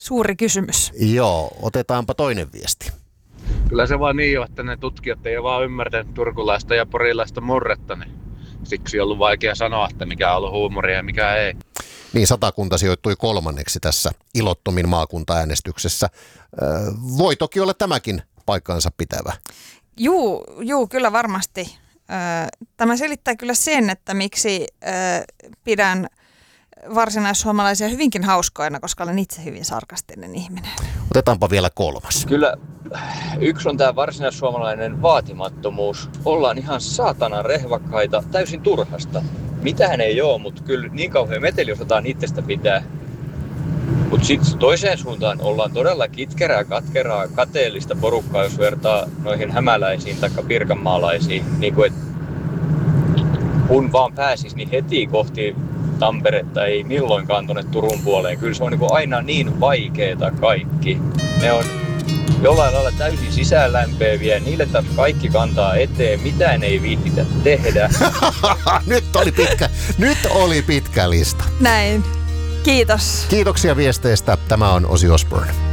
suuri kysymys. Joo, otetaanpa toinen viesti. Kyllä se vaan niin on, että ne tutkijat ei vaan ymmärtänyt turkulaista ja porilaista murretta, niin siksi on ollut vaikea sanoa, että mikä on ollut huumoria ja mikä ei. Niin, Satakunta sijoittui 3. tässä ilottomin maakuntaäänestyksessä. Voi toki olla tämäkin paikkaansa pitävä. Juu, kyllä varmasti. Tämä selittää kyllä sen, että miksi pidän varsinaissuomalaisia hyvinkin hauskoina, koska olen itse hyvin sarkastinen ihminen. Otetaanpa vielä 3. Kyllä yksi on tämä varsinaissuomalainen vaatimattomuus. Ollaan ihan saatanan rehvakkaita täysin turhasta. Mitähän ei oo, mutta kyllä niin kauhean meteli osataan itsestä pitää. Mutta sitten toiseen suuntaan ollaan todella kitkerää, katkeraa, kateellista porukkaa, jos vertaa noihin hämäläisiin tai pirkanmaalaisiin. Niin kuin, kun vaan pääsis, niin heti kohti Tamperetta ei milloinkaan tuonne Turun puoleen. Kyllä se on niin aina niin vaikeeta kaikki. Ne on jollain lailla täysin sisäänlämpeviä, niille taas kaikki kantaa eteen, mitään ei viittitä tehdä. Nyt oli pitkä lista. Näin. Kiitos. Kiitoksia viesteistä. Tämä on Ozzy Osbourne.